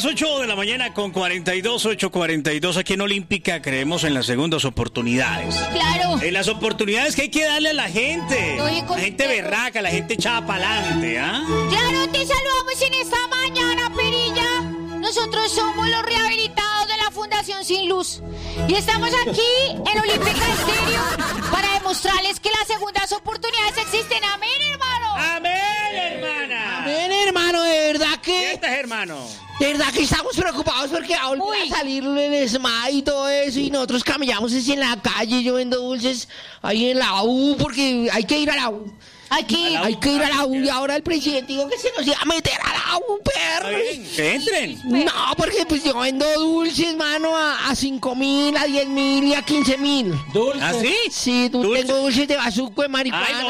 las 8 de la mañana con 42, 8:42. Aquí en Olímpica creemos en las segundas oportunidades. Claro. En las oportunidades que hay que darle a la gente. La gente berraca, la gente echada para adelante, ¿ah? Claro, te saludamos en esta mañana, Perilla. Nosotros somos los rehabilitados de la Fundación Sin Luz. Y estamos aquí en Olímpica Estéreo para demostrarles que las segundas oportunidades existen. Amén, hermano. Amén, hermana. Amén, hermano, de verdad que... ¿Qué estás, hermano? De verdad que estamos preocupados porque va a volver a salir el SMAD y todo eso, y nosotros camellamos así en la calle, yo vendo dulces ahí en la U, porque hay que ir a la U. Hay que ir a la U, y ahora el presidente dijo que se nos iba a meter a la U, perros. Que entren. No, porque pues yo vendo dulces, mano, a 5.000, a 10.000 y a 15.000. ¿Dulces? ¿Ah, sí? Sí, tengo dulces de bazuco de marihuana. Ay,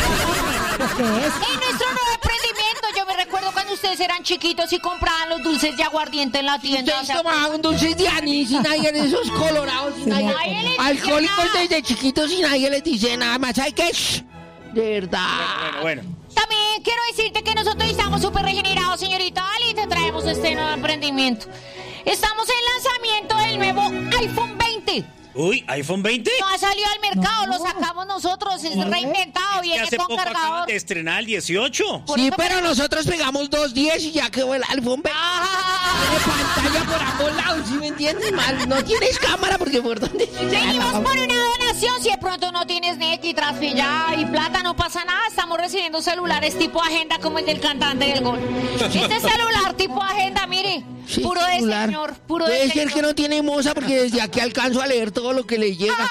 En nuestro nuevo emprendimiento, yo me recuerdo cuando ustedes eran chiquitos y compraban los dulces de aguardiente en la tienda. Ustedes tomaban dulces de anís y nadie de esos colorados, y nadie, alcohólicos desde chiquitos y nadie les dice nada más. ¿Sabes qué? De verdad. Bueno. También quiero decirte que nosotros estamos súper regenerados, señorita Ali, y te traemos este nuevo emprendimiento. Estamos en lanzamiento del nuevo iPhone 20. Uy, ¿iPhone 20? No ha salido al mercado, lo sacamos nosotros, es reinventado, viene hace con poco acaban cargador. de estrenar el 18. Sí, pero nosotros pegamos 2.10 y ya quedó el iPhone 20. Tiene pantalla por ambos lados, ¿sí me entiendes? Mal, no tienes cámara porque por dónde... Venimos por una donación, si de pronto no tienes net y transfillada y plata, no pasa nada. Estamos recibiendo celulares tipo agenda como el del cantante del gol. Este celular tipo agenda, mire, Sí, puro de celular. señor, puro de Puede ser señor. que no tiene moza porque desde aquí alcanzo a leer todo lo que le llega.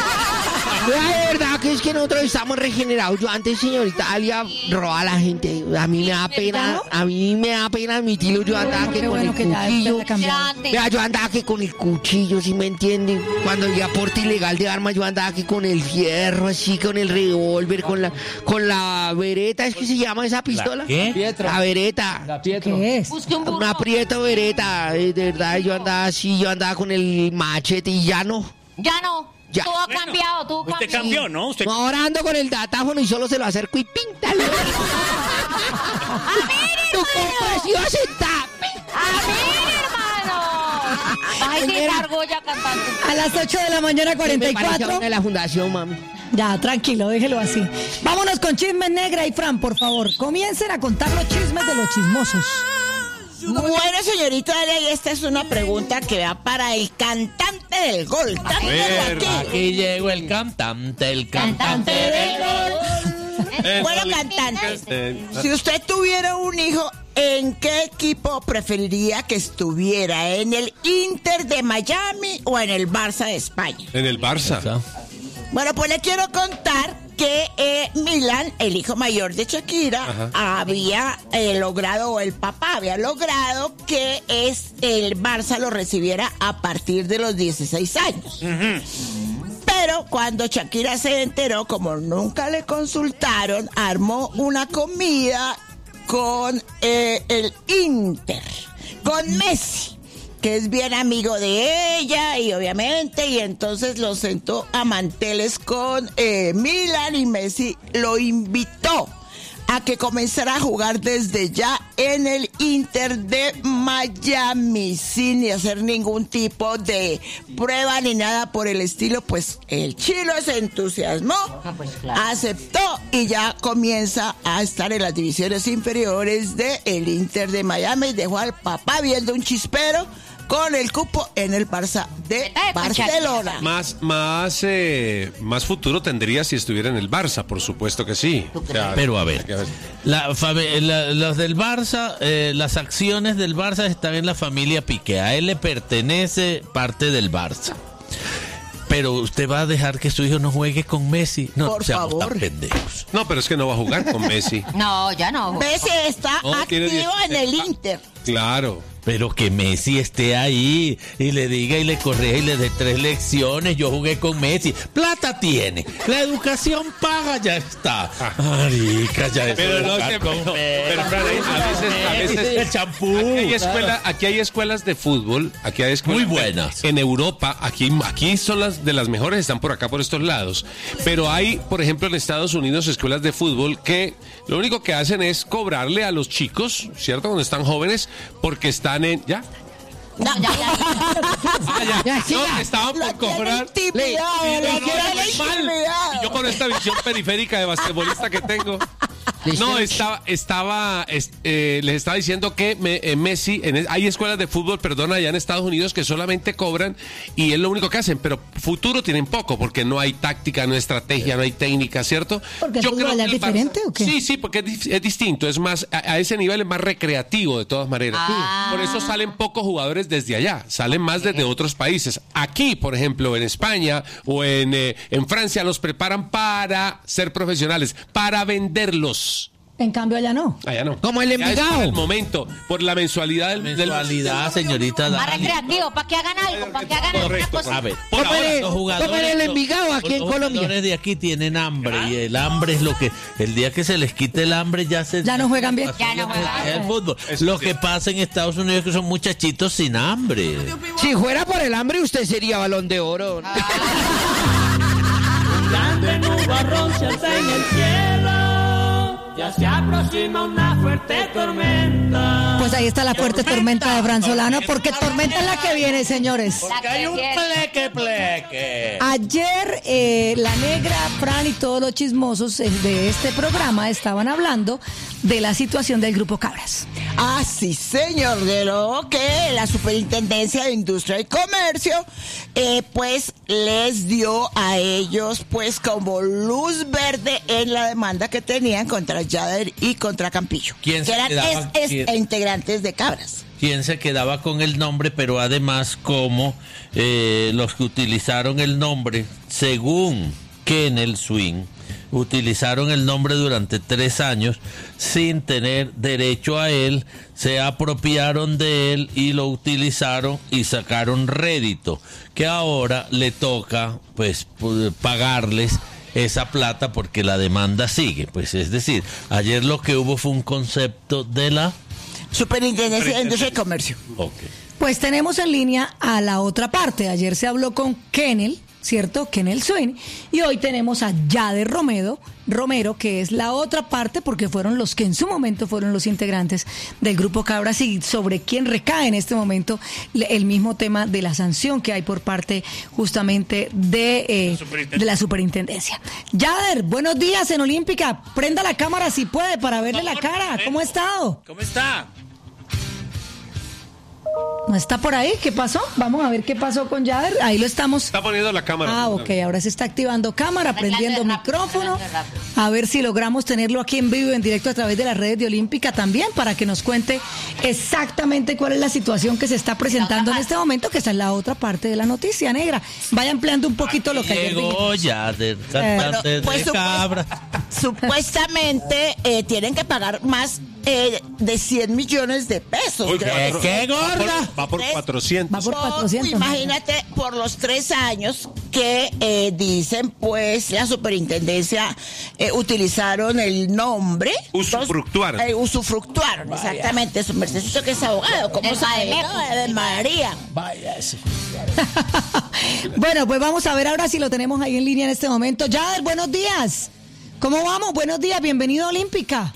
La verdad que es que nosotros estamos regenerados. Yo antes, señorita Alia, robaba a la gente. A mí me da pena, admitirlo. Yo andaba que con el cuchillo. Vea, yo andaba que con el cuchillo, ¿sí me entienden? Cuando había porte ilegal de armas, yo andaba que con el fierro, así, con el revólver, con la vereta, ¿es que se llama esa pistola? ¿Qué? Pietro. La vereta. La Pietro. ¿Qué es? Busque un burro. Una Prieto vereta, de verdad, yo andaba así, yo andaba con el machete y ya no. Ya no, Ya. todo ha cambiado, todo Usted cambió. cambió, ¿no? Usted... No, ahora ando con el datáfono y solo se lo acerco y píntalo. Tu compa se iba a sentar. A ver, hermano. Ay, de argolla cantando. A las 8 de la mañana, Me pareció 44. de la fundación, mami. Ya, tranquilo, déjelo así. Vámonos con Chismes Negra y Fran, por favor. Comiencen a contar los chismes de los chismosos. Bueno, señorita Alia, y esta es una pregunta que va para el cantante del gol. Aquí llegó el cantante del gol. Bueno, cantante, si usted tuviera un hijo, ¿en qué equipo preferiría que estuviera? ¿En el Inter de Miami o en el Barça de España? En el Barça. Bueno, pues le quiero contar que Milan, el hijo mayor de Shakira, había logrado, o el papá había logrado que el Barça lo recibiera a partir de los 16 años. Pero cuando Shakira se enteró, como nunca le consultaron, armó una comida con el Inter, con Messi, que es bien amigo de ella, y obviamente, y entonces lo sentó a manteles con Milan, y Messi lo invitó a que comenzara a jugar desde ya en el Inter de Miami, sin hacer ningún tipo de prueba ni nada por el estilo. Pues el chilo se entusiasmó, aceptó, y ya comienza a estar en las divisiones inferiores del Inter de Miami. Dejó al papá viendo un chispero con el cupo en el Barça de Barcelona. Más futuro tendría si estuviera en el Barça, por supuesto que sí. O sea, Pero a ver, los del Barça, las acciones del Barça están en la familia Piqué. A él le pertenece parte del Barça. Pero usted va a dejar que su hijo no juegue con Messi. No, por seamos favor. tan pendejos. No, pero es que no va a jugar con Messi. No, ya no. Messi está tiene activo en el Inter. Claro. Pero que Messi esté ahí y le diga y le corrija y le dé 3 lecciones. Yo jugué con Messi. Plata tiene. La educación paga, ya está. Marica, ya es. Pero no sé, pero a veces el champú. Aquí hay escuelas de fútbol, aquí hay escuelas muy buenas. En Europa, aquí son las de las mejores, están por acá, por estos lados. Pero hay, por ejemplo, en Estados Unidos, escuelas de fútbol que lo único que hacen es cobrarle a los chicos, ¿cierto? Cuando están jóvenes, porque están en... ¿Ya? No, ya. Ya, sí, No, ya. estaban por cobrar. Y yo con esta visión periférica de basquetbolista que tengo. No, les estaba diciendo que Messi, hay escuelas de fútbol, allá en Estados Unidos que solamente cobran y es lo único que hacen, pero futuro tienen poco porque no hay táctica, no hay estrategia, no hay técnica, ¿cierto? ¿Porque el fútbol es diferente o qué? Sí, porque es distinto, es más, a ese nivel es más recreativo de todas maneras. Por eso salen pocos jugadores desde allá, salen más desde otros países. Aquí, por ejemplo, en España o en Francia los preparan para ser profesionales, para venderlos. En cambio, allá no. Allá no. Como el Ya es Envigado. por el momento, por la mensualidad Más señorita Dani. recreativo, para que hagan algo, para que hagan alguna cosa. A ver, Por Como ahora, el- los como jugadores, en el Envigado aquí en los Colombia. jugadores de aquí tienen hambre y el hambre es lo que el día que se les quite el hambre ya no juegan bien. Ya no juegan. el fútbol. Lo que pasa en Estados Unidos es que son muchachitos sin hambre. Si fuera por el hambre, usted sería Balón de Oro. Grande nubarrón se alza en el cielo, ya se aproxima una fuerte tormenta. Pues ahí está la fuerte tormenta de Fran Solano, porque tormenta es la que viene, señores. Hay un pleque. Ayer la negra, Fran y todos los chismosos de este programa estaban hablando de la situación del Grupo Cabras. Ah, sí, señor, de lo que la Superintendencia de Industria y Comercio, pues les dio a ellos, pues como luz verde en la demanda que tenían contra Yader y contra Campillo, ¿Quién que se eran quedaba? ¿Quién? integrantes de Cabras. Quien se quedaba con el nombre, pero además como los que utilizaron el nombre, según Kennel Swing, utilizaron el nombre durante 3 años sin tener derecho a él, se apropiaron de él y lo utilizaron y sacaron rédito, que ahora le toca pues pagarles esa plata porque la demanda sigue. Pues es decir, ayer lo que hubo fue un concepto de la... Superintendencia de Industria y Comercio. Okay. Pues tenemos en línea a la otra parte. Ayer se habló con Kennel, ¿cierto? Kennel Swing. Y hoy tenemos a Yader Romero, que es la otra parte, porque fueron los que en su momento fueron los integrantes del Grupo Cabras y sobre quién recae en este momento el mismo tema de la sanción que hay por parte justamente de la superintendencia. Yader, buenos días en Olímpica. Prenda la cámara si puede para verle la cara. ¿Cómo ha estado? ¿Cómo está? ¿No está por ahí? ¿Qué pasó? Vamos a ver qué pasó con Yader. Ahí lo estamos. está poniendo la cámara. Ah, ok, ahora se está activando cámara, prendiendo micrófono. A ver si logramos tenerlo aquí en vivo, en directo a través de las redes de Olímpica también, para que nos cuente exactamente cuál es la situación que se está presentando en este momento, que esa es la otra parte de la noticia negra. Vaya ampliando un poquito lo que ayer Llegó dijimos. Yader, cantante Pues, de Cabra. Supuestamente tienen que pagar más de 100 millones de pesos. Uy, creo. ¡Qué gorda! Va por 400. Va por 400. Imagínate por los 3 años que dicen, pues, la superintendencia utilizaron el nombre. Usufructuaron. Usufructuaron, exactamente. Su merced, usted que es abogado, ¿cómo El sabe? Mademeco. ¿No? De María. Bueno, pues vamos a ver ahora si lo tenemos ahí en línea en este momento. Yader, buenos días. ¿Cómo vamos? Buenos días, bienvenido a Olímpica.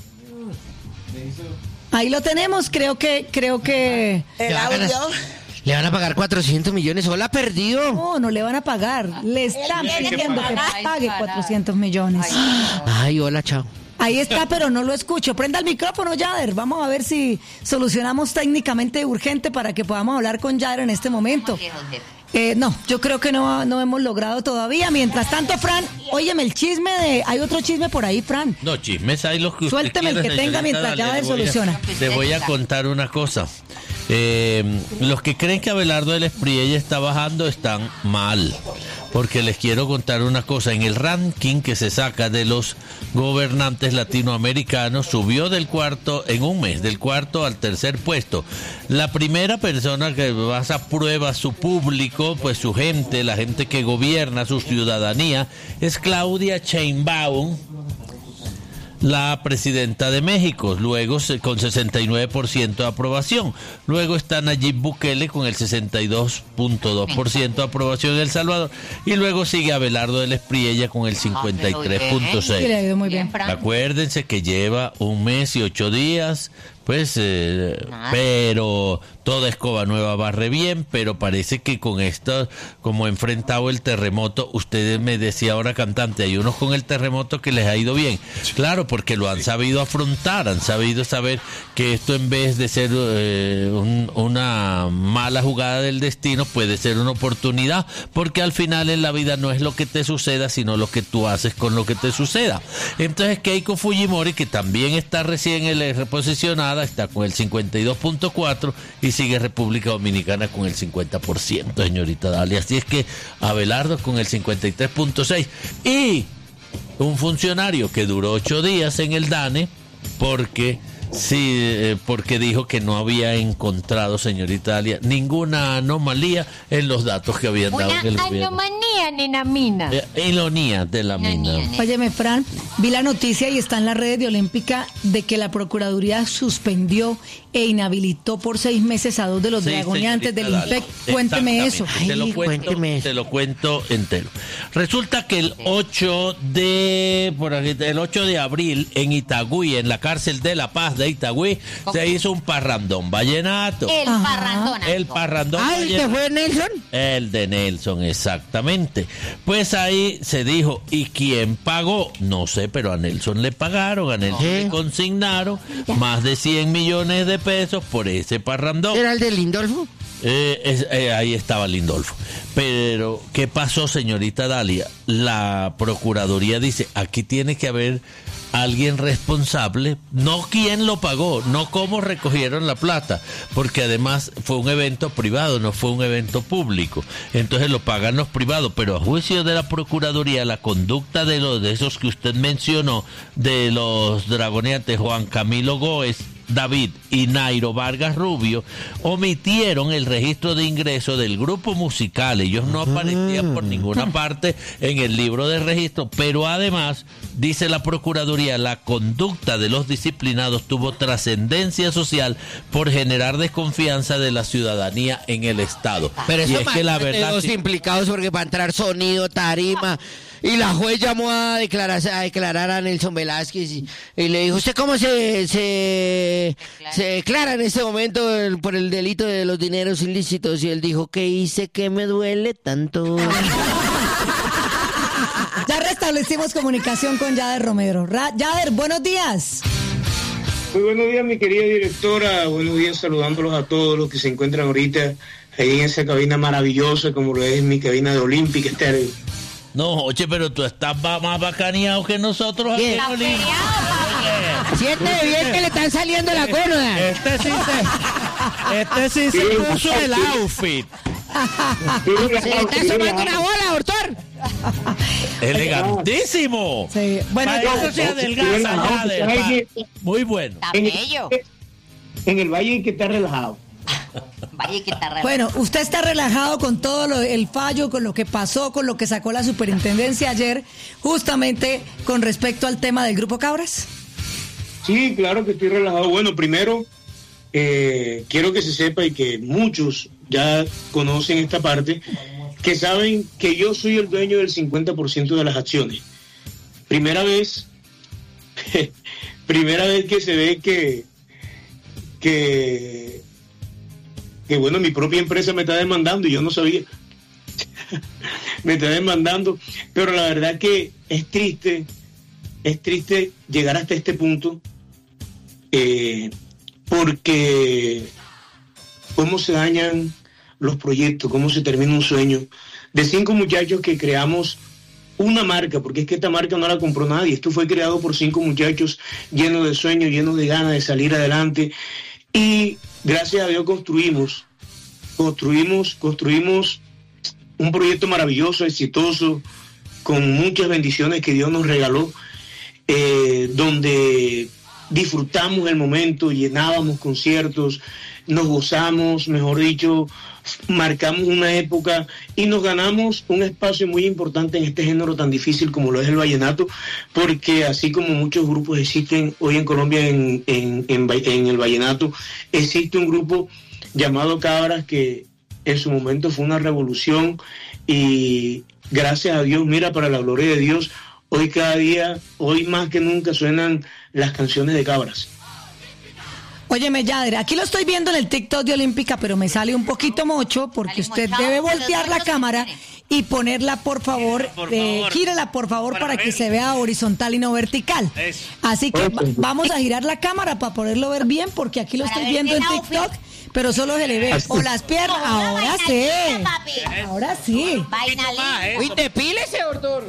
Ahí lo tenemos, creo que El audio. Le van a pagar 400 millones. Hola, perdido. no le van a pagar. Le están tiene que pidiendo que pagar. pague 400 millones. Ay, hola, chao. Ahí está, pero no lo escucho. Prenda el micrófono, Yader. Vamos a ver si solucionamos técnicamente urgente para que podamos hablar con Yader en este momento. No, yo creo que no hemos logrado todavía. Mientras tanto, Fran, óyeme el chisme de... Hay otro chisme por ahí, Fran. No, chismes hay los que usted Suélteme el quiera, que tenga señorita mientras Dalia, Yader le voy a- soluciona. Le voy a contar una cosa. Los que creen que Abelardo del Espriella está bajando están mal. Porque les quiero contar una cosa. En el ranking que se saca de los gobernantes latinoamericanos, subió en un mes, del 4º al 3er puesto. La primera persona que más aprueba a su público, pues su gente, la gente que gobierna, su ciudadanía, es Claudia Sheinbaum, la presidenta de México, luego con 69% de aprobación. Luego está Nayib Bukele con el 62.2% de aprobación en El Salvador. Y luego sigue Abelardo del Espriella con el Sí, le 53.6%. ha ido muy bien. Acuérdense que lleva 1 mes y 8 días Pues, pero toda escoba nueva barre bien, pero parece que con esto, como ha enfrentado el terremoto, ustedes me decía ahora cantante, hay unos con el terremoto que les ha ido bien. Claro, porque lo han sabido afrontar, han sabido saber que esto en vez de ser una mala jugada del destino, puede ser una oportunidad, porque al final en la vida no es lo que te suceda, sino lo que tú haces con lo que te suceda. Entonces Keiko Fujimori, que también está recién reposicionada, está con el 52.4 y sigue República Dominicana con el 50%, señorita Dalia. Así es que Abelardo con el 53.6 y un funcionario que duró 8 días en el DANE porque dijo que no había encontrado, señorita Dalia, ninguna anomalía en los datos que habían dado en el gobierno. Anomalía, nena mina. Ironía de la mina. Óyeme, Fran, vi la noticia y está en las redes de Olímpica de que la Procuraduría suspendió e inhabilitó por 6 meses a 2 de los dragoneantes del INPEC. Cuénteme eso. Te lo cuento entero. Resulta que el 8 de abril en Itagüí, en la cárcel de La Paz de Itagüí, se hizo un parrandón vallenato. El parrandón. ¿El que fue Nelson? El de Nelson, exactamente. Pues ahí se dijo, ¿y quién pagó? No sé, pero a Nelson le pagaron, a Nelson le consignaron más de 100 millones de pesos por ese parrandón. ¿Era el de Lindolfo? Ahí estaba Lindolfo. Pero, ¿qué pasó, señorita Dalia? La Procuraduría dice, aquí tiene que haber alguien responsable, no quién lo pagó, no cómo recogieron la plata, porque además fue un evento privado, no fue un evento público, entonces lo pagan los privados, pero a juicio de la Procuraduría, la conducta de esos que usted mencionó, de los dragoneantes Juan Camilo Góez, David y Nairo Vargas Rubio, omitieron el registro de ingreso del grupo musical. Ellos no aparecían por ninguna parte en el libro de registro, pero además, dice la Procuraduría, la conducta de los disciplinados tuvo trascendencia social por generar desconfianza de la ciudadanía en el Estado. Pero eso es que la verdad, los implicados, porque para entrar sonido, tarima... Y la juez llamó a declarar a Nelson Velázquez y le dijo, ¿usted cómo se declara en este momento por el delito de los dineros ilícitos? Y él dijo, ¿qué hice que me duele tanto? Ya restablecimos comunicación con Yader Romero. Yader, buenos días. Muy buenos días, mi querida directora. Buenos días, saludándolos a todos los que se encuentran ahorita ahí en esa cabina maravillosa como lo es mi cabina de Olímpica Estéreo. No, oye, pero tú estás más bacaneado que nosotros aquí en Olímpica. Siéntete bien que le están saliendo la gorda. Este sí se puso el outfit. Se le está sumando una bola, doctor. Elegantísimo. Sí. Bueno, eso se adelgaza ya. Muy bueno. Está bello. En el valle hay que estar relajado. Bueno, usted está relajado con todo el fallo, con lo que pasó, con lo que sacó la superintendencia ayer, justamente con respecto al tema del Grupo Cabras. Sí, claro que estoy relajado. Bueno, primero, quiero que se sepa y que muchos ya conocen esta parte, que saben que yo soy el dueño del 50% de las acciones. Primera vez que se ve que bueno, mi propia empresa me está demandando y yo no sabía. Me está demandando, pero la verdad que es triste llegar hasta este punto, porque cómo se dañan los proyectos, cómo se termina un sueño de 5 muchachos que creamos una marca, porque es que esta marca no la compró nadie, esto fue creado por 5 muchachos llenos de sueños, llenos de ganas de salir adelante. Y gracias a Dios construimos un proyecto maravilloso, exitoso, con muchas bendiciones que Dios nos regaló, donde disfrutamos el momento, llenábamos conciertos, nos gozamos, mejor dicho, marcamos una época y nos ganamos un espacio muy importante en este género tan difícil como lo es el vallenato, porque así como muchos grupos existen hoy en Colombia en el vallenato, existe un grupo llamado Cabras que en su momento fue una revolución y gracias a Dios, mira, para la gloria de Dios, hoy cada día, hoy más que nunca suenan las canciones de Cabras. Óyeme, Yader, aquí lo estoy viendo en el TikTok de Olímpica, pero me sale un poquito mocho porque usted debe voltear la cámara y ponerla, por favor, gírela, por favor, para que se vea horizontal y no vertical. Así que vamos a girar la cámara para poderlo ver bien, porque aquí lo estoy viendo en TikTok, pero solo se le ve o las piernas. Ahora sí. Ahora sí. Uy, depílese, doctor.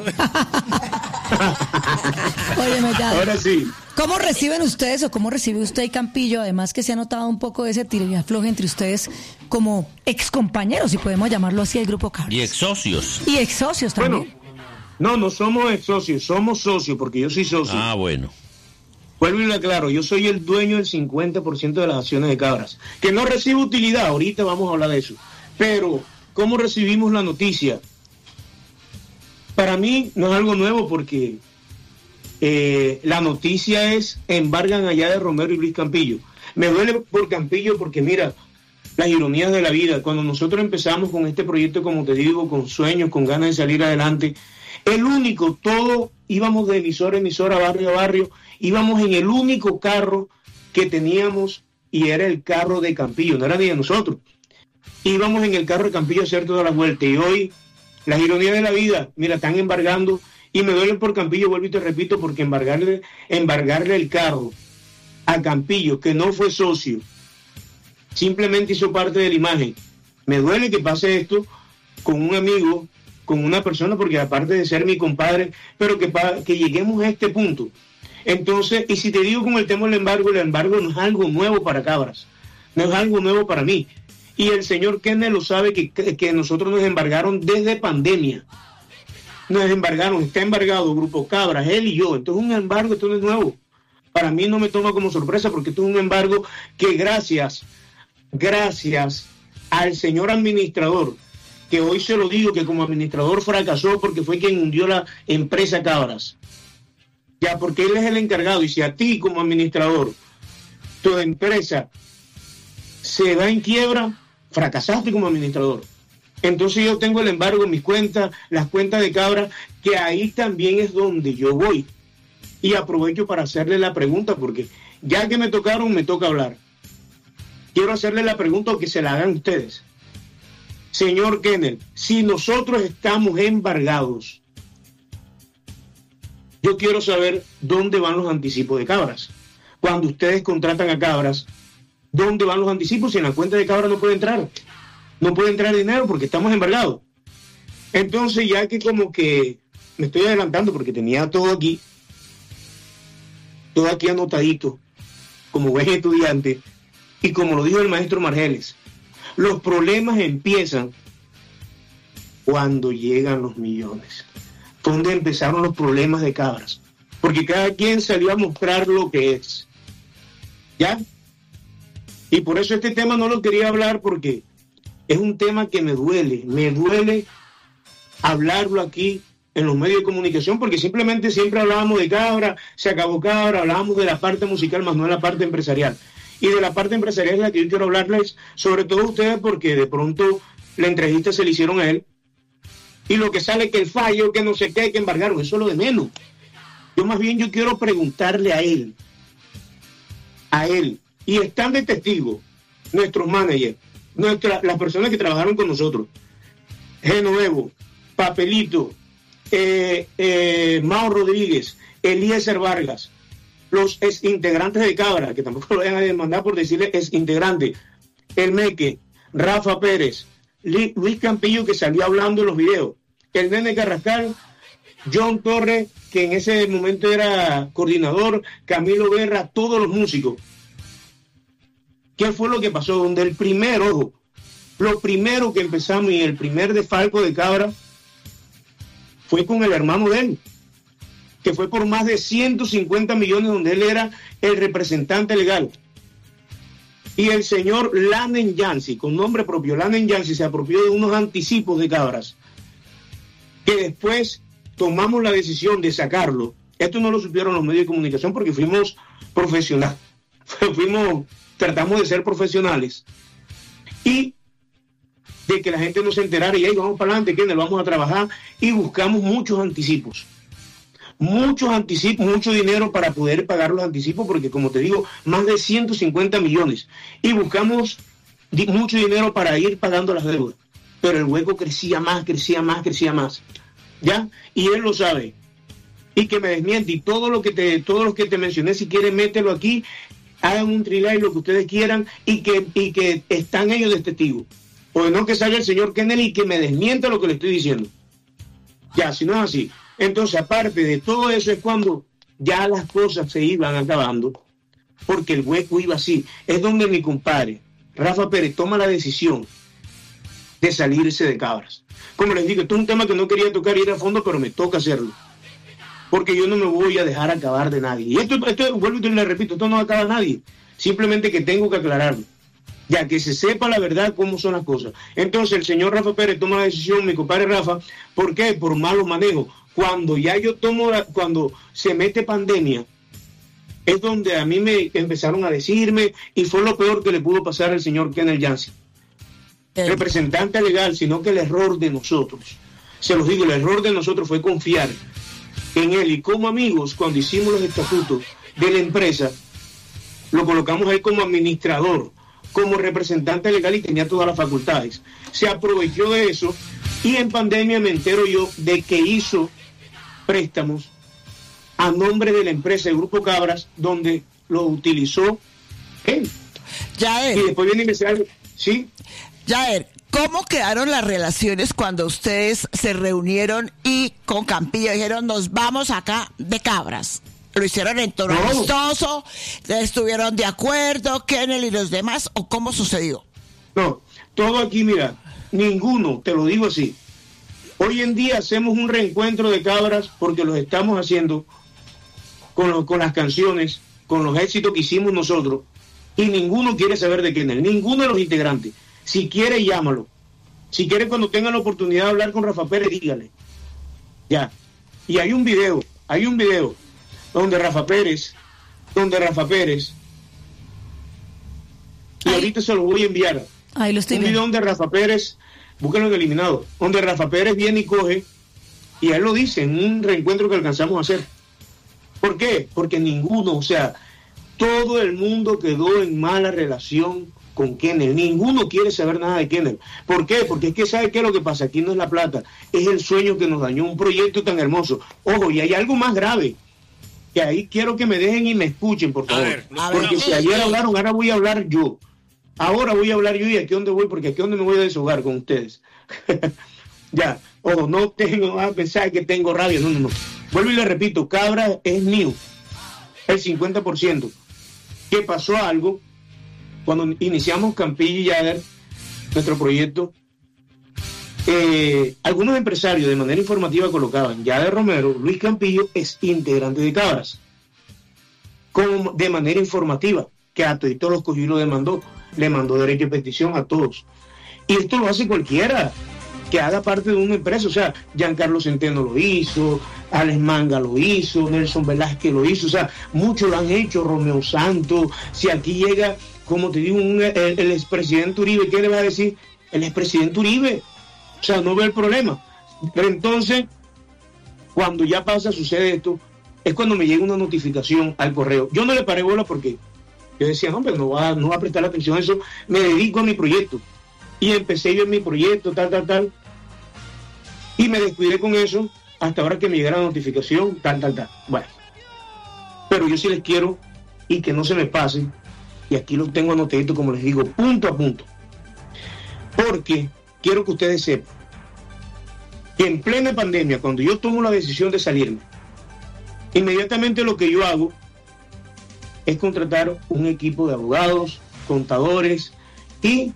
Óyeme, Yader. Ahora sí. ¿Cómo reciben ustedes o cómo recibe usted y Campillo? Además que se ha notado un poco de ese tiro y afloje entre ustedes como excompañeros, si podemos llamarlo así, el Grupo Cabras. Y ex socios. Y ex socios también. Bueno, no somos ex socios, somos socios porque yo soy socio. Ah, bueno. Vuelvo y lo aclaro, yo soy el dueño del 50% de las acciones de Cabras, que no recibe utilidad, ahorita vamos a hablar de eso. Pero, ¿cómo recibimos la noticia? Para mí no es algo nuevo porque la noticia es embargan allá de Romero y Luis Campillo. Me duele por Campillo porque mira, las ironías de la vida, cuando nosotros empezamos con este proyecto, como te digo, con sueños, con ganas de salir adelante, el único, todo íbamos de emisora a emisora, barrio a barrio, íbamos en el único carro que teníamos y era el carro de Campillo, no era ni de nosotros. Íbamos en el carro de Campillo a hacer todas las vueltas y hoy, las ironías de la vida, mira, están embargando y me duele por Campillo, vuelvo y te repito, porque embargarle el carro a Campillo, que no fue socio, simplemente hizo parte de la imagen. Me duele que pase esto con un amigo, con una persona, porque aparte de ser mi compadre, pero que lleguemos a este punto. Entonces, y si te digo con el tema del embargo, el embargo no es algo nuevo para Cabras, no es algo nuevo para mí. Y el señor Kenneth lo sabe que nosotros nos embargaron desde pandemia. Nos embargaron, está embargado Grupo Cabras, él y yo. Esto es un embargo, esto no es nuevo. Para mí no me toma como sorpresa porque esto es un embargo que gracias al señor administrador, que hoy se lo digo que como administrador fracasó porque fue quien hundió la empresa Cabras. Ya, porque él es el encargado y si a ti como administrador tu empresa se va en quiebra, fracasaste como administrador. Entonces yo tengo el embargo en mis cuentas, las cuentas de Cabras, que ahí también es donde yo voy. Y aprovecho para hacerle la pregunta, porque ya que me tocaron, me toca hablar. Quiero hacerle la pregunta o que se la hagan ustedes. Señor Kenneth, si nosotros estamos embargados, yo quiero saber dónde van los anticipos de Cabras. Cuando ustedes contratan a Cabras, ¿dónde van los anticipos? Si en la cuenta de Cabras no puede entrar. No puede entrar dinero porque estamos embargados. Entonces, ya que como que me estoy adelantando porque tenía todo aquí anotadito, como buen estudiante, y como lo dijo el maestro Margeles, los problemas empiezan cuando llegan los millones. ¿Dónde empezaron los problemas de Cabras? Porque cada quien salió a mostrar lo que es. ¿Ya? Y por eso este tema no lo quería hablar porque es un tema que me duele hablarlo aquí en los medios de comunicación porque simplemente siempre hablábamos de Cabra, se acabó Cabra, hablábamos de la parte musical más no de la parte empresarial. Y de la parte empresarial es la que yo quiero hablarles, sobre todo a ustedes porque de pronto la entrevista se le hicieron a él y lo que sale que el fallo, que no sé qué, que embargaron, eso es lo de menos. Yo más bien yo quiero preguntarle a él, y están de testigo nuestros managers, las personas que trabajaron con nosotros, Genovevo, Papelito, Mao Rodríguez, Eliezer Vargas, los ex integrantes de Cabra, que tampoco lo vayan a demandar por decirle ex integrante, El Meque, Rafa Pérez, Luis Campillo, que salió hablando en los videos, el Nene Carrascal, John Torres, que en ese momento era coordinador, Camilo Guerra, todos los músicos. ¿Qué fue lo que pasó? Donde el primero, lo primero que empezamos y el primer desfalco de Cabra fue con el hermano de él, que fue por más de 150 millones, donde él era el representante legal. Y el señor Lanen Yancy, con nombre propio, Lanen Yancy, se apropió de unos anticipos de Cabras, que después tomamos la decisión de sacarlo. Esto no lo supieron los medios de comunicación porque fuimos profesionales, tratamos de ser profesionales y de que la gente no se enterara y ahí vamos para adelante, que vamos a trabajar y buscamos muchos anticipos muchos anticipos, mucho dinero para poder pagar los anticipos, porque como te digo, más de 150 millones. Y buscamos mucho dinero para ir pagando las deudas. Pero el hueco crecía más. ¿Ya? Y él lo sabe. Y que me desmiente. Y todos los que te mencioné, si quieren, mételo aquí, hagan un trilay, lo que ustedes quieran, y que están ellos de testigos. O no, que salga el señor Kennedy y que me desmienta lo que le estoy diciendo. Ya, si no es así. Entonces, aparte de todo eso, es cuando ya las cosas se iban acabando, porque el hueco iba así. Es donde mi compadre, Rafa Pérez, toma la decisión de salirse de Cabras. Como les digo, esto es un tema que no quería tocar y ir a fondo, pero me toca hacerlo. Porque yo no me voy a dejar acabar de nadie. Y esto vuelvo y le repito, esto no acaba a nadie. Simplemente que tengo que aclararlo. Ya que se sepa la verdad cómo son las cosas. Entonces el señor Rafa Pérez toma la decisión, mi compadre Rafa, ¿por qué? Por malos manejos. Cuando cuando se mete pandemia, es donde a mí me empezaron a decirme, y fue lo peor que le pudo pasar al señor Kenneth Jansen, representante legal, sino que el error de nosotros, se los digo, el error de nosotros fue confiar en él, y como amigos, cuando hicimos los estatutos de la empresa, lo colocamos ahí como administrador, como representante legal, y tenía todas las facultades. Se aprovechó de eso, y en pandemia me entero yo de que hizo préstamos a nombre de la empresa, el Grupo Cabras, donde lo utilizó él. Yael. Y después viene y me sale, ¿sí? Yael, ¿cómo quedaron las relaciones cuando ustedes se reunieron y con Campillo dijeron, nos vamos acá de Cabras? ¿Lo hicieron en tono amistoso? ¿Estuvieron de acuerdo, Kenneth y los demás? ¿O cómo sucedió? No, todo aquí, mira, ninguno, te lo digo así. Hoy en día hacemos un reencuentro de Cabras porque los estamos haciendo con las canciones, con los éxitos que hicimos nosotros, y ninguno quiere saber de Kenneth, ninguno de los integrantes. Si quiere, llámalo. Si quiere, cuando tenga la oportunidad de hablar con Rafa Pérez, dígale. Ya. Y hay un video donde Rafa Pérez, y ahorita se lo voy a enviar. Ahí lo estoy un viendo. video donde Rafa Pérez, búsquenlo en eliminado, donde Rafa Pérez viene y coge, y él lo dice en un reencuentro que alcanzamos a hacer. ¿Por qué? Porque ninguno, o sea, todo el mundo quedó en mala relación con Kenneth. Ninguno quiere saber nada de Kenneth. ¿Por qué? Porque es que ¿sabe qué es lo que pasa? Aquí no es la plata, es el sueño que nos dañó, un proyecto tan hermoso. Ojo, y hay algo más grave, que ahí quiero que me dejen y me escuchen, por favor. Porque si ayer hablaron, ahora voy a hablar yo. Ahora voy a hablar yo, y aquí donde voy, porque aquí donde me voy a deshogar con ustedes. Ya, ojo, no tengo a pensar que tengo rabia, no. Vuelvo y le repito, Cabra es mío, el 50%. Que pasó algo cuando iniciamos Campillo y Jagger, nuestro proyecto. Algunos empresarios de manera informativa colocaban, Jagger Romero, Luis Campillo es integrante de Cabras, como de manera informativa, que a todos los cogió y lo demandó, le mandó derecho de petición a todos. Y esto lo hace cualquiera que haga parte de una empresa. O sea, Giancarlo Centeno lo hizo, Alex Manga lo hizo, Nelson Velázquez lo hizo, o sea, muchos lo han hecho, Romeo Santos. Si aquí llega, como te digo, el expresidente Uribe, ¿qué le va a decir? El expresidente Uribe, o sea, no ve el problema. Pero entonces, cuando ya sucede esto, es cuando me llega una notificación al correo. Yo no le paré bola porque yo decía, no, pero no va a prestar atención a eso, me dedico a mi proyecto. Y empecé yo en mi proyecto, tal. Y me descuidé con eso hasta ahora que me llegara la notificación, tal. Bueno, pero yo sí les quiero, y que no se me pase, y aquí lo tengo anotadito, como les digo, punto a punto. Porque quiero que ustedes sepan que en plena pandemia, cuando yo tomo la decisión de salirme, inmediatamente lo que yo hago es contratar un equipo de abogados, contadores y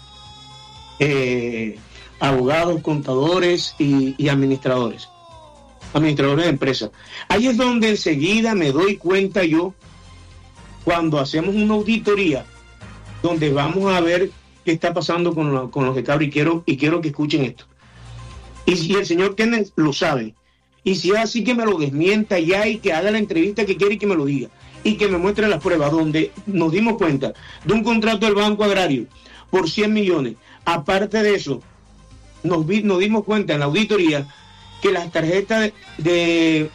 abogados, contadores y administradores de empresas. Ahí es donde enseguida me doy cuenta yo, cuando hacemos una auditoría, donde vamos a ver qué está pasando con los de Cabra, y quiero que escuchen esto. Y si el señor Kenneth lo sabe, y si es así, que me lo desmienta ya, y que haga la entrevista que quiere y que me lo diga, y que me muestre las pruebas donde nos dimos cuenta de un contrato del Banco Agrario por 100 millones. Aparte de eso, nos dimos cuenta en la auditoría que las tarjetas de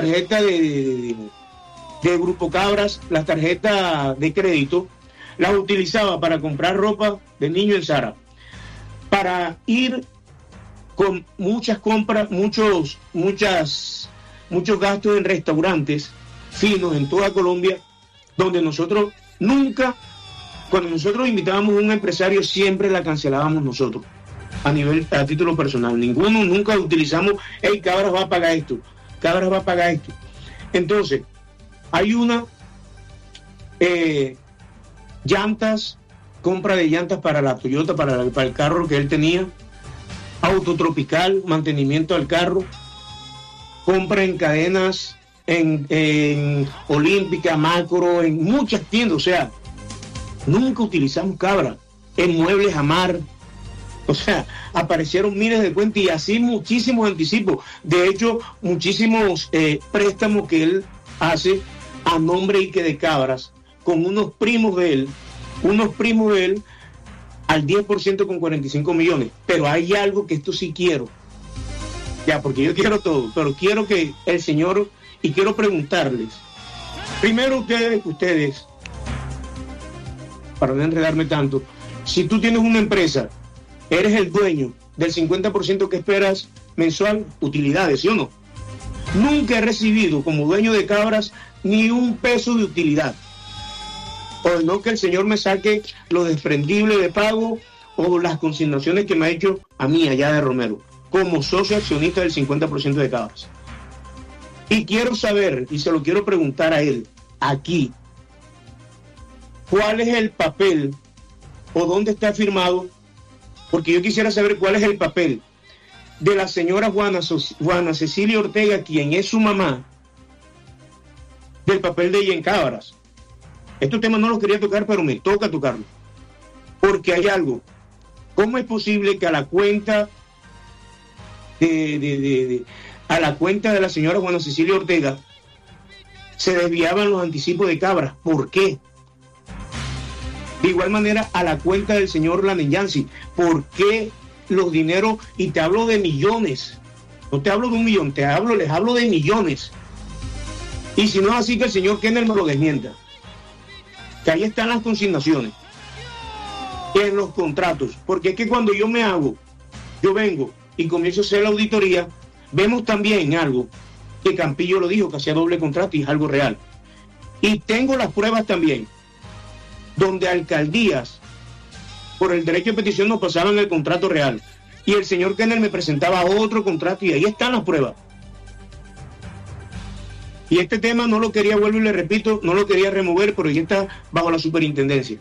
Grupo Cabras, las tarjetas de crédito, las utilizaba para comprar ropa de niño en Zara, para ir con muchas compras, muchos gastos en restaurantes finos en toda Colombia, donde nosotros nunca, cuando nosotros invitábamos a un empresario, siempre la cancelábamos nosotros, a título personal. Nunca utilizamos, hey, Cabras va a pagar esto, Cabras va a pagar esto. Entonces, hay una compra de llantas para la Toyota, para el carro que él tenía, autotropical, mantenimiento al carro, compra en cadenas, en Olímpica, Macro, en muchas tiendas. O sea, nunca utilizamos Cabra. En Muebles Amar, o sea, aparecieron miles de cuentas y así muchísimos anticipos. De hecho, muchísimos préstamos que él hace a nombre y que de Cabras, con unos primos de él al 10% con 45 millones. Pero hay algo que esto sí quiero, ya, porque yo quiero todo, pero quiero que el señor, y quiero preguntarles, primero ustedes, para no enredarme tanto, si tú tienes una empresa, eres el dueño del 50% que esperas mensual, utilidades, ¿sí o no? Nunca he recibido como dueño de Cabras ni un peso de utilidad. O no que el señor me saque lo desprendible de pago o las consignaciones que me ha hecho a mí allá de Romero, como socio accionista del 50% de Cabras. Y quiero saber, y se lo quiero preguntar a él, aquí, ¿cuál es el papel o dónde está firmado? Porque yo quisiera saber cuál es el papel de la señora Juana Cecilia Ortega, quien es su mamá, del papel de ella en Cabras. Estos temas no los quería tocar, pero me toca tocarlo. Porque hay algo. ¿Cómo es posible que a la cuenta de la señora Juana Cecilia Ortega se desviaban los anticipos de Cabras? ¿Por qué? De igual manera, a la cuenta del señor Lanenyansi, ¿por qué los dineros? Y te hablo de millones. No te hablo de 1 millón, les hablo de millones. Y si no es así, que el señor Kennel me lo desmienta. Que ahí están las consignaciones, en los contratos. Porque es que cuando yo vengo y comienzo a hacer la auditoría, vemos también algo que Campillo lo dijo, que hacía doble contrato, y es algo real. Y tengo las pruebas también, donde alcaldías, por el derecho de petición, nos pasaban el contrato real. Y el señor Kennel me presentaba otro contrato, y ahí están las pruebas. Y este tema no lo quería, vuelvo y le repito, no lo quería remover, pero ya está bajo la superintendencia.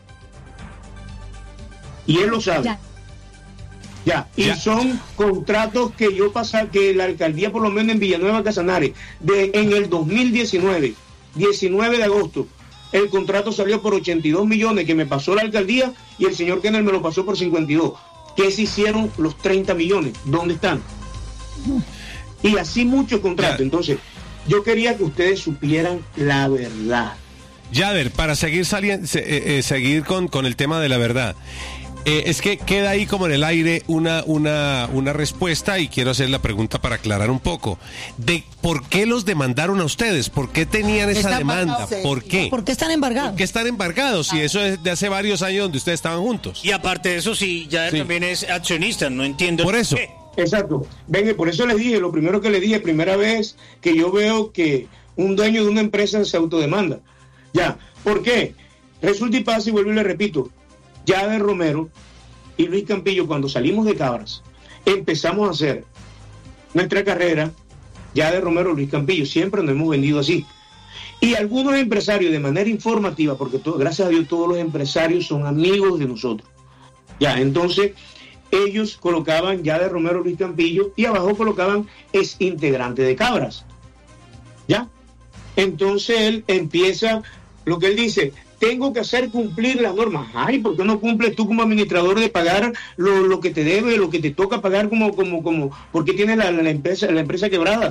Y él lo sabe. Ya. Y son contratos que yo pasé, que la alcaldía, por lo menos en Villanueva Casanare, en el 2019, 19 de agosto, el contrato salió por 82 millones que me pasó la alcaldía, y el señor Kennel me lo pasó por 52. ¿Qué se hicieron los 30 millones? ¿Dónde están? Y así muchos contratos. Entonces, yo quería que ustedes supieran la verdad. Yader, para seguir con el tema de la verdad, es que queda ahí como en el aire una respuesta, y quiero hacer la pregunta para aclarar un poco. De ¿por qué los demandaron a ustedes? ¿Por qué tenían esa demanda? ¿Por qué? ¿Por qué están embargados? ¿Por qué están embargados? Si eso es de hace varios años donde ustedes estaban juntos. Y aparte de eso, sí, Yader también es accionista, no entiendo. Por eso. Exacto. Venga, por eso les dije, lo primero que les dije, primera vez que yo veo que un dueño de una empresa se autodemanda. Ya, ¿por qué? Resulta y pasa, y vuelvo y le repito, Yader Romero y Luis Campillo, cuando salimos de Cabras, empezamos a hacer nuestra carrera, Yader Romero, Luis Campillo, siempre nos hemos vendido así. Y algunos empresarios, de manera informativa, porque gracias a Dios todos los empresarios son amigos de nosotros. Ya, entonces ellos colocaban Yader Romero, Luis Campillo, y abajo colocaban es integrante de Cabras. ¿Ya? Entonces él empieza, lo que él dice, tengo que hacer cumplir las normas. Ay, ¿por qué no cumples tú como administrador de pagar lo que te debe, lo que te toca pagar como ¿por qué tienes la empresa quebrada?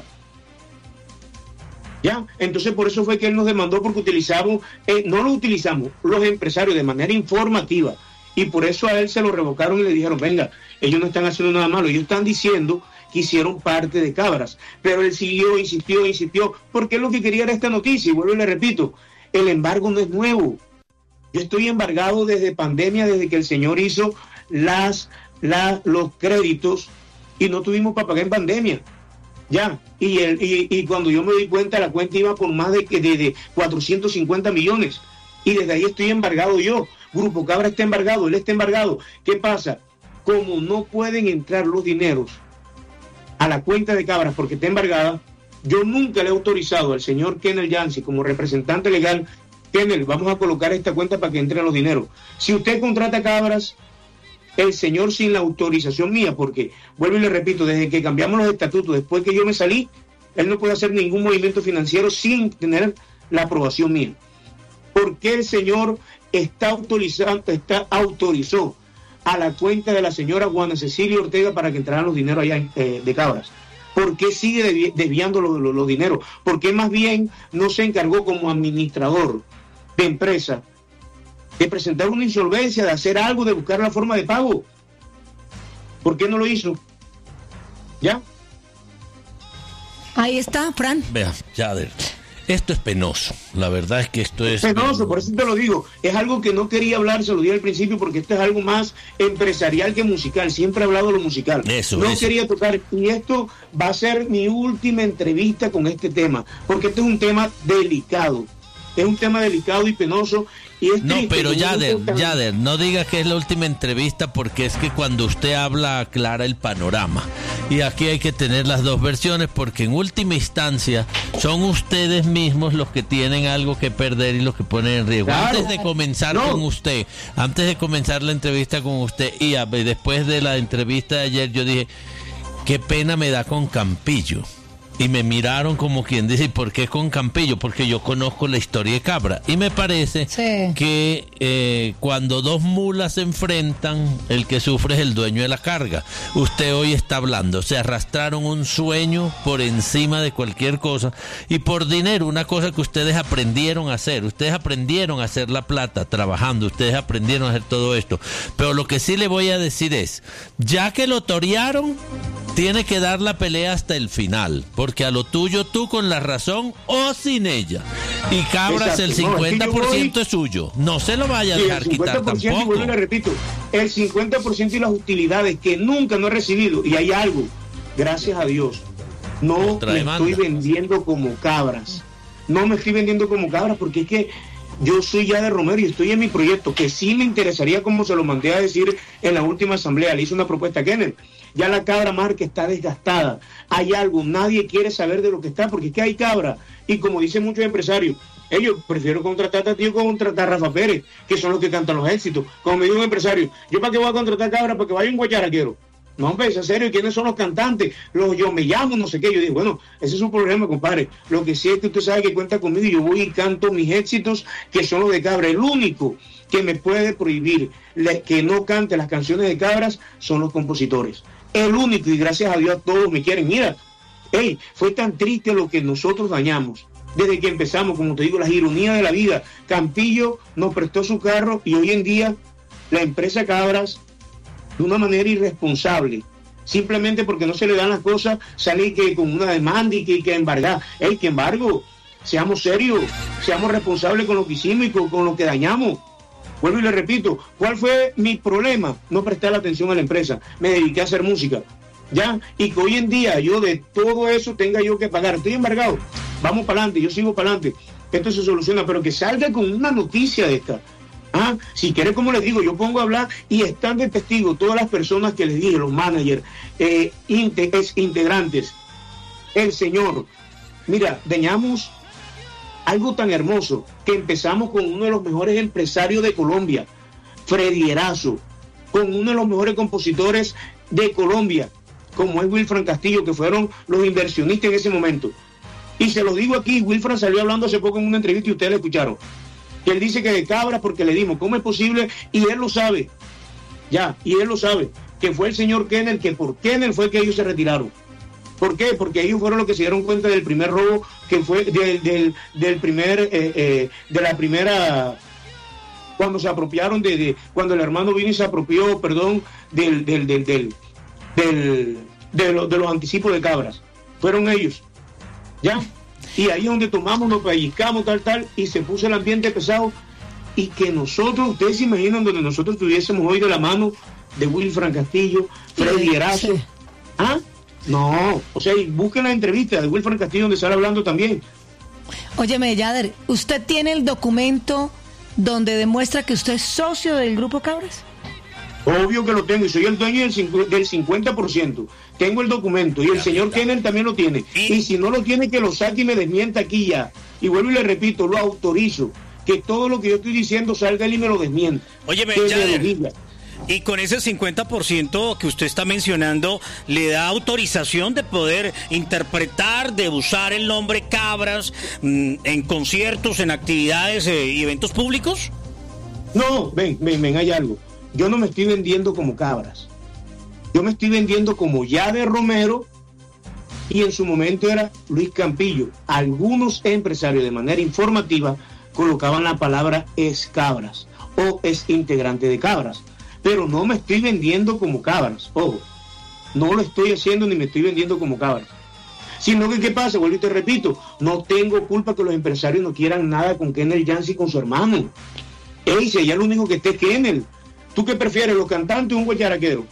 ¿Ya? Entonces por eso fue que él nos demandó, porque no lo utilizamos los empresarios de manera informativa. Y por eso a él se lo revocaron y le dijeron, venga, ellos no están haciendo nada malo, ellos están diciendo que hicieron parte de Cabras. Pero él siguió, insistió, porque él lo que quería era esta noticia, y vuelvo y le repito, el embargo no es nuevo. Yo estoy embargado desde pandemia, desde que el señor hizo los créditos y no tuvimos para pagar en pandemia. Ya, y cuando yo me di cuenta, la cuenta iba por más de 450 millones. Y desde ahí estoy embargado yo. Grupo Cabra está embargado, él está embargado. ¿Qué pasa? Como no pueden entrar los dineros a la cuenta de Cabras porque está embargada, yo nunca le he autorizado al señor Kennel Yancy como representante legal. Kennel, vamos a colocar esta cuenta para que entren los dineros. Si usted contrata Cabras, el señor sin la autorización mía, porque, vuelvo y le repito, desde que cambiamos los estatutos, después que yo me salí, él no puede hacer ningún movimiento financiero sin tener la aprobación mía. ¿Por qué el señor autorizó a la cuenta de la señora Juana Cecilia Ortega para que entraran los dineros allá de Cabras? ¿Por qué sigue desviando los dineros? ¿Por qué más bien no se encargó como administrador de empresa de presentar una insolvencia, de hacer algo, de buscar la forma de pago? ¿Por qué no lo hizo? ¿Ya? Ahí está, Fran. Vea, Yader, esto es penoso. La verdad es que esto es penoso, por eso te lo digo. Es algo que no quería hablar, se lo dije al principio, porque esto es algo más empresarial que musical. Siempre he hablado de lo musical. Eso. Quería tocar, y esto va a ser mi última entrevista con este tema, porque este es un tema delicado. Es un tema delicado y penoso. Y es no, pero Yader, no diga que es la última entrevista, porque es que cuando usted habla aclara el panorama. Y aquí hay que tener las dos versiones, porque en última instancia son ustedes mismos los que tienen algo que perder y los que ponen en riesgo. Claro. Antes de comenzar con usted, antes de comenzar la entrevista con usted, y después de la entrevista de ayer, yo dije, qué pena me da con Campillo. Y me miraron como quien dice, ¿por qué con Campillo? Porque yo conozco la historia de Cabra. Y me parece que cuando dos mulas se enfrentan, el que sufre es el dueño de la carga. Usted hoy está hablando, se arrastraron un sueño por encima de cualquier cosa y por dinero, una cosa que ustedes aprendieron a hacer. Ustedes aprendieron a hacer la plata trabajando, ustedes aprendieron a hacer todo esto. Pero lo que sí le voy a decir es, ya que lo torearon, tiene que dar la pelea hasta el final, porque a lo tuyo tú con la razón o sin ella. Y Cabras, el 50% es suyo. No se lo vaya a dejar quitar tampoco. Y vuelvo y le repito, el 50% y las utilidades que nunca no he recibido, y hay algo, gracias a Dios, no me estoy vendiendo como Cabras. No me estoy vendiendo como Cabras, porque es que yo soy Yader Romero y estoy en mi proyecto, que sí me interesaría, como se lo mandé a decir en la última asamblea, le hice una propuesta a Kenneth. Ya la cabra marca está desgastada. Hay algo, nadie quiere saber de lo que está, porque es que hay cabra. Y como dicen muchos empresarios, ellos prefiero contratar a ti que contratar a Rafa Pérez, que son los que cantan los éxitos. Como me dijo un empresario, ¿yo para qué voy a contratar cabra? Para que vaya un guacharaquero. No, hombre, es en serio, ¿quiénes son los cantantes? Yo me llamo, no sé qué. Yo digo, bueno, ese es un problema, compadre. Lo que sí es que usted sabe que cuenta conmigo y yo voy y canto mis éxitos, que son los de Cabra. El único que me puede prohibir que no cante las canciones de Cabras son los compositores. El único, y gracias a Dios todos me quieren. Mira, fue tan triste lo que nosotros dañamos desde que empezamos, como te digo, las ironías de la vida. Campillo nos prestó su carro y hoy en día la empresa Cabras, de una manera irresponsable, simplemente porque no se le dan las cosas, sale que con una demanda y que embargar. Que embargo, seamos serios, seamos responsables con lo que hicimos y con lo que dañamos. Vuelvo y le repito, ¿cuál fue mi problema? No prestar atención a la empresa. Me dediqué a hacer música, ¿ya? Y que hoy en día yo de todo eso tenga yo que pagar. Estoy embargado. Vamos para adelante, yo sigo para adelante. Esto se soluciona, pero que salga con una noticia de esta. Si quiere, como les digo, yo pongo a hablar y están de testigo todas las personas que les dije, los managers, integrantes. El señor, mira, dañamos algo tan hermoso, que empezamos con uno de los mejores empresarios de Colombia, Freddy Erazo, con uno de los mejores compositores de Colombia, como es Wilfran Castillo, que fueron los inversionistas en ese momento. Y se lo digo aquí, Wilfran salió hablando hace poco en una entrevista y ustedes lo escucharon, que él dice que de Cabra porque le dimos, ¿cómo es posible? Y él lo sabe, y él lo sabe, que fue el señor Kennel, que por Kennel fue que ellos se retiraron. ¿Por qué? Porque ellos fueron los que se dieron cuenta del primer robo, que fue de la primera, cuando se apropiaron cuando el hermano vino y se apropió, del de los anticipos de cabras. Fueron ellos. ¿Ya? Y ahí es donde tomamos, nos pellizcamos, tal, y se puso el ambiente pesado. Y que nosotros, ustedes se imaginan donde nosotros tuviésemos hoy de la mano de Wilfran Castillo, Freddy Erazo. Sí. ¿Ah? No, o sea, y busquen la entrevista de Wilfran Castillo donde sale hablando también. Óyeme, Yader, ¿usted tiene el documento donde demuestra que usted es socio del Grupo Cabras? Obvio que lo tengo y soy el dueño del 50%. Tengo el documento y el señor Kennel también lo tiene. Y si no lo tiene, que lo saque y me desmienta aquí ya. Y vuelvo y le repito, lo autorizo. Que todo lo que yo estoy diciendo salga él y me lo desmienta. Óyeme, y con ese 50% que usted está mencionando, ¿le da autorización de poder interpretar, de usar el nombre Cabras en conciertos, en actividades y eventos públicos? No, ven, hay algo. Yo no me estoy vendiendo como Cabras. Yo me estoy vendiendo como Yader Romero y en su momento era Luis Campillo. Algunos empresarios de manera informativa colocaban la palabra es Cabras o es integrante de Cabras. Pero no me estoy vendiendo como Cabras, ojo, no lo estoy haciendo ni me estoy vendiendo como Cabras. Sino que, ¿qué pasa? Vuelvo y te repito, no tengo culpa que los empresarios no quieran nada con Kennel Yancy con su hermano. Si allá lo único que esté es Kennel. ¿Tú qué prefieres, los cantantes o un guacharaquero?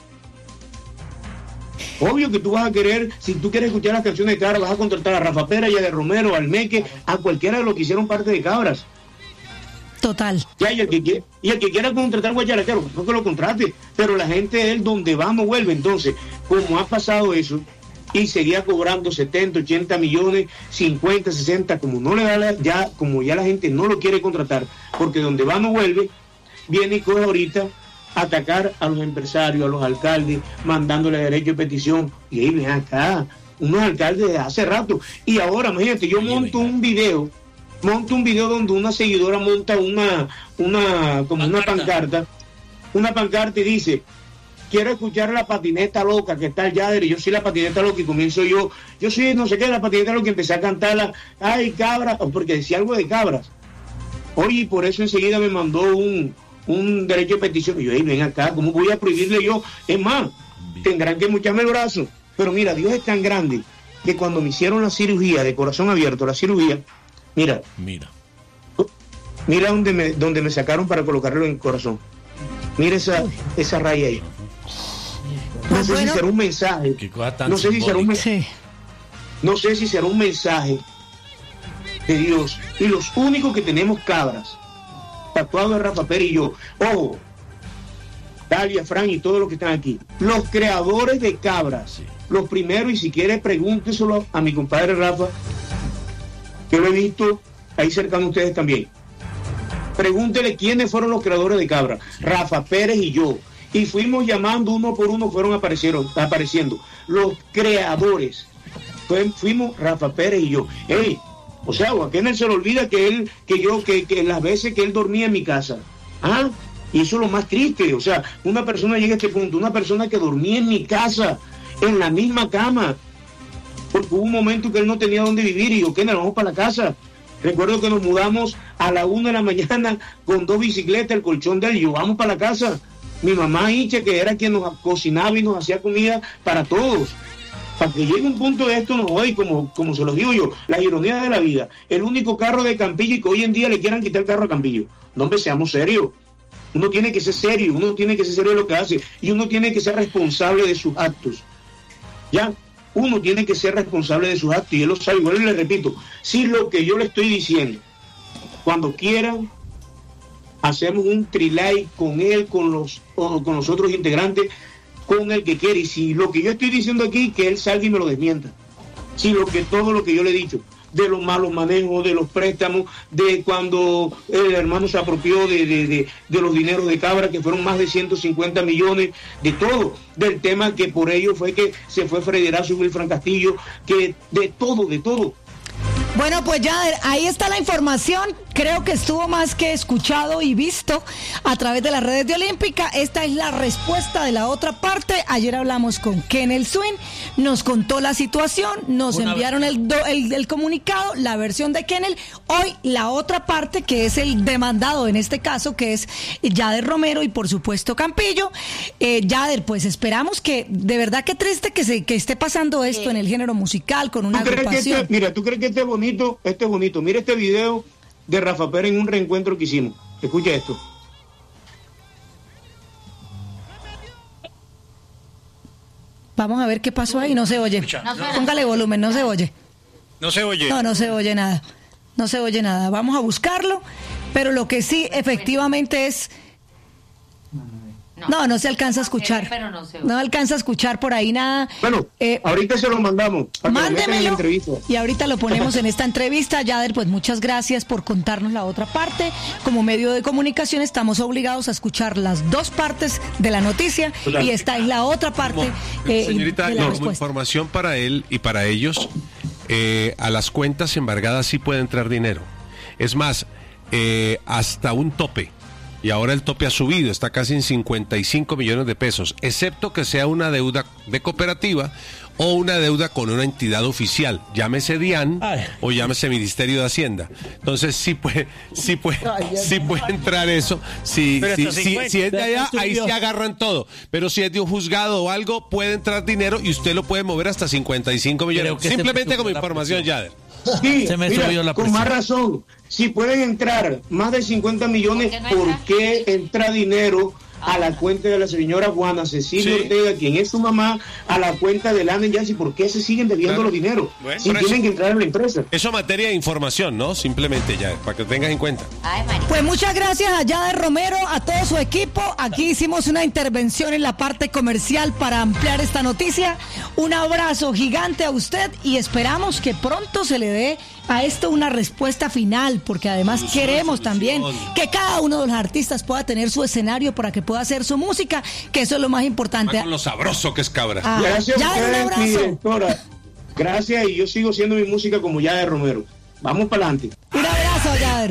Obvio que tú vas a querer, si tú quieres escuchar las canciones de Cabras, vas a contratar a Rafa Pera, Yader Romero, al Meque, a cualquiera de los que hicieron parte de Cabras. Total. Ya, y el que quiera contratar guacharaquero, no que lo contrate, pero la gente de él donde va no vuelve. Entonces, como ha pasado eso, y seguía cobrando 70, 80 millones, 50, 60, como no le da como ya la gente no lo quiere contratar, porque donde va no vuelve, viene y coge ahorita a atacar a los empresarios, a los alcaldes, mandándole derecho de petición. Y ahí ven acá, unos alcaldes de hace rato. Y ahora, imagínate, yo monto un video donde una seguidora monta una pancarta y dice: quiero escuchar la patineta loca que está el Yader, y yo soy la patineta loca, y comienzo yo soy no sé qué, la patineta loca, y empecé a cantarla, ay Cabras, porque decía algo de Cabras. Oye, por eso enseguida me mandó un derecho de petición, y yo, ven acá, ¿cómo voy a prohibirle yo? Es más, tendrán que mocharme el brazo. Pero mira, Dios es tan grande que cuando me hicieron la cirugía de corazón abierto, Mira donde me sacaron para colocarlo en el corazón. Mira esa raya ahí. No sé si será un mensaje. No sé si será un mensaje de Dios. Y los únicos que tenemos Cabras tatuado de Rafa Pérez y yo. Ojo, Dalia, Fran y todos los que están aquí. Los creadores de Cabras. Los primeros, y si quiere pregúnteselo a mi compadre Rafa, que lo he visto ahí cercano a ustedes también. Pregúntele quiénes fueron los creadores de Cabras. Rafa Pérez y yo. Y fuimos llamando uno por uno, fueron apareciendo. Los creadores. Fuimos Rafa Pérez y yo. O sea, a Kennel se le olvida que las veces que él dormía en mi casa. Y eso es lo más triste. O sea, una persona llega a este punto, una persona que dormía en mi casa, en la misma cama. Porque hubo un momento que él no tenía dónde vivir y yo, Kennel, vamos para la casa. Recuerdo que nos mudamos a la 1 de la mañana con 2 bicicletas, el colchón de él, y yo, vamos para la casa. Mi mamá Inche, que era quien nos cocinaba y nos hacía comida para todos. Para que llegue un punto de esto, como se los digo yo, la ironía de la vida. El único carro de Campillo y que hoy en día le quieran quitar el carro a Campillo. No, hombre, seamos serios. Uno tiene que ser serio, de lo que hace, y uno tiene que ser responsable de sus actos. ¿Ya? Uno tiene que ser responsable de sus actos y él lo sabe. Igual le repito, si lo que yo le estoy diciendo, cuando quieran, hacemos un trilay con él, con los otros integrantes, con el que quiere. Y si lo que yo estoy diciendo aquí, que él salga y me lo desmienta. Si todo lo que yo le he dicho, de los malos manejos, de los préstamos, de cuando el hermano se apropió de los dineros de Cabra, que fueron más de 150 millones, de todo, del tema que por ello fue que se fue Freddy Erazo y Wilfran Castillo, que de todo. Bueno, pues ya ahí está la información. creo que estuvo más que escuchado y visto a través de las redes de Olímpica. Esta es la respuesta de la otra parte. Ayer hablamos con Kennel Swing, nos contó la situación, nos enviaron el comunicado, la versión de Kennel. Hoy la otra parte, que es el demandado en este caso, que es Yader Romero y por supuesto Campillo. Yader, pues esperamos que, de verdad que triste que esté pasando esto en el género musical con una agrupación. Mira, ¿tú crees que este es bonito? Este es bonito. Mira este video de Rafa Pérez en un reencuentro que hicimos. Escucha esto. Vamos a ver qué pasó ahí. No se oye. Póngale volumen, no se oye. No se oye. No se oye nada. No se oye nada. Vamos a buscarlo, pero lo que sí efectivamente es... No se alcanza a escuchar. No alcanza a escuchar por ahí nada. Bueno, ahorita se lo mandamos. Mándemelo y ahorita lo ponemos en esta entrevista. Yader, pues muchas gracias por contarnos la otra parte. Como medio de comunicación estamos obligados a escuchar las dos partes de la noticia y esta es la otra parte. Señorita, de la como información para él y para ellos, a las cuentas embargadas sí puede entrar dinero. Es más, hasta un tope. Y ahora el tope ha subido, está casi en 55 millones de pesos, excepto que sea una deuda de cooperativa o una deuda con una entidad oficial, llámese DIAN o llámese Ministerio de Hacienda. Entonces sí puede entrar eso. Si es de allá, ahí se agarran todo. Pero si es de un juzgado o algo, puede entrar dinero y usted lo puede mover hasta 55 millones. Simplemente como información, Yader. Sí, con más razón. Si pueden entrar más de 50 millones, ¿por qué entra dinero a la cuenta de la señora Juana Cecilia Ortega, quien es su mamá, a la cuenta de Landon Jansi? ¿Por qué se siguen debiendo los dineros? Bueno, si tienen que entrar en la empresa. Eso es materia de información, ¿no? Simplemente ya, para que tengas en cuenta. Pues muchas gracias a Yader Romero, a todo su equipo. Aquí hicimos una intervención en la parte comercial para ampliar esta noticia. Un abrazo gigante a usted y esperamos que pronto se le dé a esto una respuesta final, porque además queremos también que cada uno de los artistas pueda tener su escenario para que pueda hacer su música, que eso es lo más importante. Con lo sabroso que es Cabra. Gracias a un ustedes, mi abrazo. directora. Gracias, y yo sigo haciendo mi música como Yader Romero. Vamos para adelante. Un abrazo, Yader.